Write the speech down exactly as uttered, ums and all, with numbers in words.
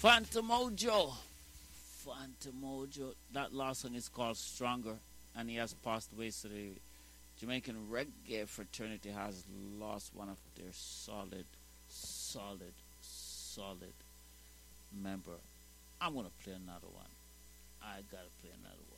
Phantom Mojo. Phantom Mojo. That last song is called Stronger, and he has passed away. So the Jamaican reggae fraternity has lost one of their solid, solid, solid member. I'm gonna play another one. I gotta play another one.